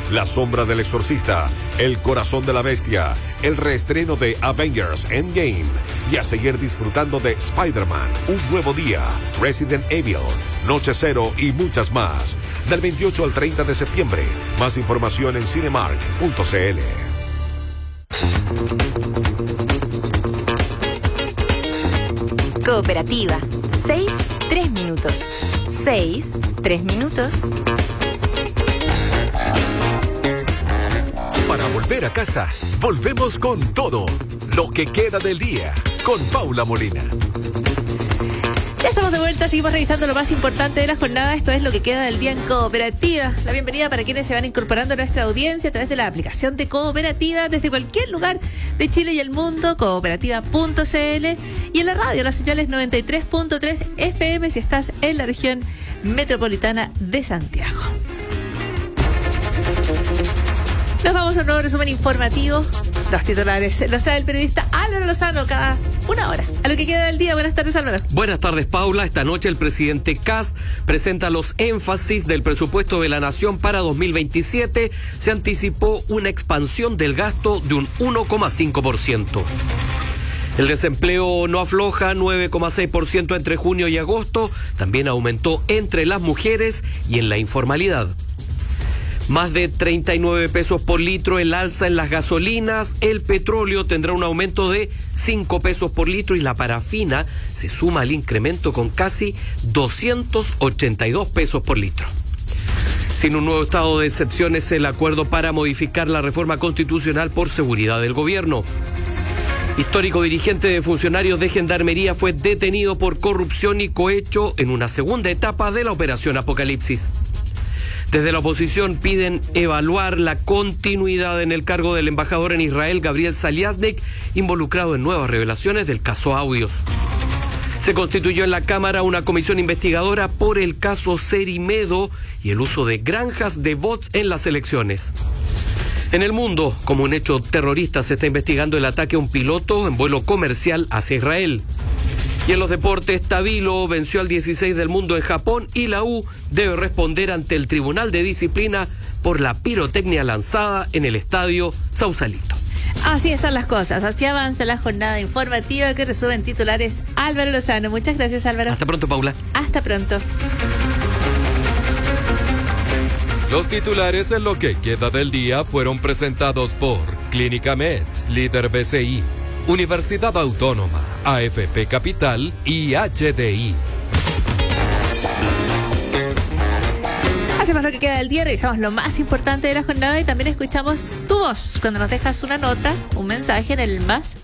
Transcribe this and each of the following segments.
La sombra del exorcista, El corazón de la bestia, el reestreno de Avengers Endgame y a seguir disfrutando de Spider-Man, Un nuevo día, Resident Evil, Noche Cero y muchas más. Del 28 al 30 de septiembre. Más información en cinemark.cl. Cooperativa. 6, 3 minutos. 6, 3 minutos. Para volver a casa, volvemos con todo. Lo que queda del día, con Paula Molina. Ya estamos de vuelta, seguimos revisando lo más importante de la jornada. Esto es lo que queda del día en Cooperativa. La bienvenida para quienes se van incorporando a nuestra audiencia a través de la aplicación de Cooperativa desde cualquier lugar de Chile y el mundo, cooperativa.cl, y en la radio, las señales 93.3 FM si estás en la región metropolitana de Santiago. Nos vamos a un nuevo resumen informativo. Los titulares los trae el periodista Álvaro Lozano cada una hora. A lo que queda del día. Buenas tardes, Álvaro. Buenas tardes, Paula. Esta noche el presidente Kast presenta los énfasis del presupuesto de la Nación para 2027. Se anticipó una expansión del gasto de un 1,5%. El desempleo no afloja, 9,6% entre junio y agosto. También aumentó entre las mujeres y en la informalidad. Más de 39 pesos por litro el alza en las gasolinas. El petróleo tendrá un aumento de 5 pesos por litro y la parafina se suma al incremento con casi 282 pesos por litro. Sin un nuevo estado de excepción es el acuerdo para modificar la reforma constitucional por seguridad del gobierno. Histórico dirigente de funcionarios de Gendarmería fue detenido por corrupción y cohecho en una segunda etapa de la operación Apocalipsis. Desde la oposición piden evaluar la continuidad en el cargo del embajador en Israel, Gabriel Saliasnik, involucrado en nuevas revelaciones del caso Audios. Se constituyó en la Cámara una comisión investigadora por el caso Cerimedo y el uso de granjas de bots en las elecciones. En el mundo, como un hecho terrorista, se está investigando el ataque a un piloto en vuelo comercial hacia Israel. Y en los deportes, Tabilo venció al 16 del mundo en Japón y la U debe responder ante el Tribunal de Disciplina por la pirotecnia lanzada en el estadio Sausalito. Así están las cosas, así avanza la jornada informativa que resumen titulares Álvaro Lozano. Muchas gracias, Álvaro. Hasta pronto, Paula. Hasta pronto. Los titulares en lo que queda del día fueron presentados por Clínica Meds, líder BCI, Universidad Autónoma, AFP Capital y HDI. Hacemos lo que queda del día, revisamos lo más importante de la jornada y también escuchamos tu voz cuando nos dejas una nota, un mensaje en el más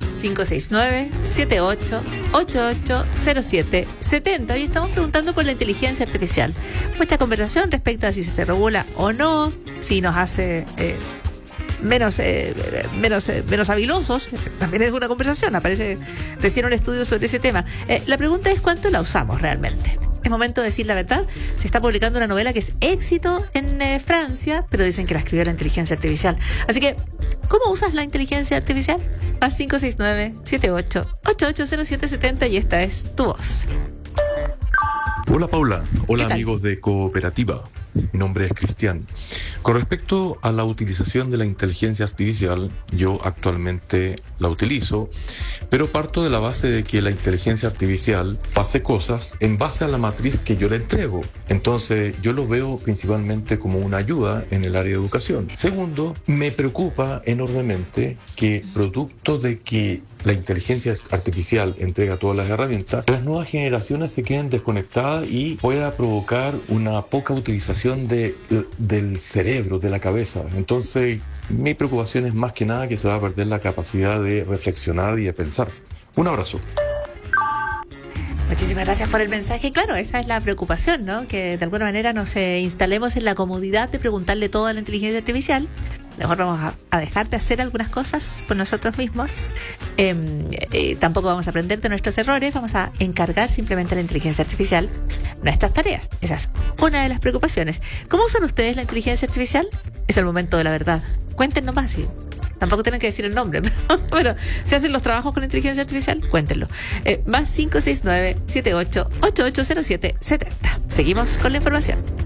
569-7888-0770. Hoy estamos preguntando por la inteligencia artificial. Mucha conversación respecto a si se regula o no, si nos hace menos habilosos. También es una conversación, aparece recién un estudio sobre ese tema. La pregunta es ¿cuánto la usamos realmente? Es momento de decir la verdad. Se está publicando una novela que es éxito en Francia, pero dicen que la escribió la inteligencia artificial. Así que, ¿cómo usas la inteligencia artificial? Más 569-7888-0770 y esta es tu voz. Hola Paula, hola amigos de Cooperativa, mi nombre es Cristian. Con respecto a la utilización de la inteligencia artificial, yo actualmente la utilizo, pero parto de la base de que la inteligencia artificial hace cosas en base a la matriz que yo le entrego. Entonces yo lo veo principalmente como una ayuda en el área de educación. Segundo, me preocupa enormemente que producto de que la inteligencia artificial entrega todas las herramientas, las nuevas generaciones se queden desconectadas y pueda provocar una poca utilización del cerebro, de la cabeza. Entonces, mi preocupación es más que nada que se va a perder la capacidad de reflexionar y de pensar. Un abrazo. Muchísimas gracias por el mensaje. Claro, esa es la preocupación, ¿no? Que de alguna manera nos instalemos en la comodidad de preguntarle todo a la inteligencia artificial. Mejor vamos a dejar de hacer algunas cosas por nosotros mismos. Tampoco vamos a aprender de nuestros errores. Vamos a encargar simplemente a la inteligencia artificial nuestras tareas. Esa es una de las preocupaciones. ¿Cómo usan ustedes la inteligencia artificial? Es el momento de la verdad. Cuéntenos más. ¿Sí? Tampoco tienen que decir el nombre, pero si hacen los trabajos con inteligencia artificial, cuéntenlo. Más 569-7888-0770. Seguimos con la información.